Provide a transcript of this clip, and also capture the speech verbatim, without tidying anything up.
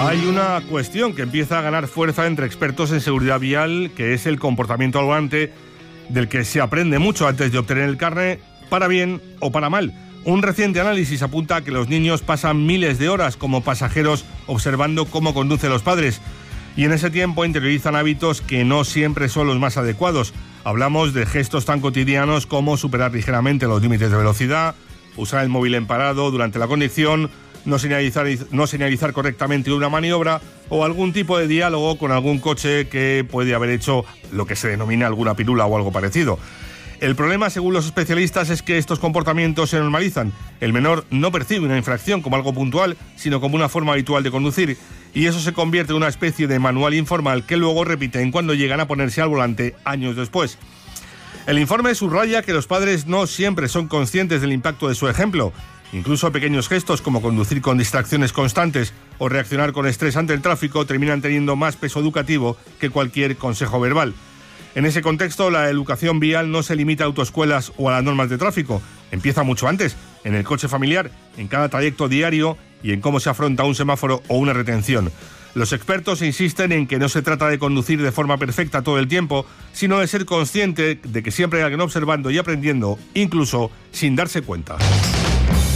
Hay una cuestión que empieza a ganar fuerza entre expertos en seguridad vial, que es el comportamiento al volante, del que se aprende mucho antes de obtener el carné, para bien o para mal. Un reciente análisis apunta a que los niños pasan miles de horas como pasajeros observando cómo conducen los padres, y en ese tiempo interiorizan hábitos que no siempre son los más adecuados. Hablamos de gestos tan cotidianos como superar ligeramente los límites de velocidad, usar el móvil en parado durante la conducción, no señalizar, no señalizar correctamente una maniobra o algún tipo de diálogo con algún coche que puede haber hecho lo que se denomina alguna pirula o algo parecido. El problema, según los especialistas, es que estos comportamientos se normalizan. El menor no percibe una infracción como algo puntual, sino como una forma habitual de conducir, y eso se convierte en una especie de manual informal que luego repiten cuando llegan a ponerse al volante años después. El informe subraya que los padres no siempre son conscientes del impacto de su ejemplo. Incluso pequeños gestos como conducir con distracciones constantes o reaccionar con estrés ante el tráfico terminan teniendo más peso educativo que cualquier consejo verbal. En ese contexto, la educación vial no se limita a autoescuelas o a las normas de tráfico. Empieza mucho antes, en el coche familiar, en cada trayecto diario y en cómo se afronta un semáforo o una retención. Los expertos insisten en que no se trata de conducir de forma perfecta todo el tiempo, sino de ser consciente de que siempre hay alguien observando y aprendiendo, incluso sin darse cuenta.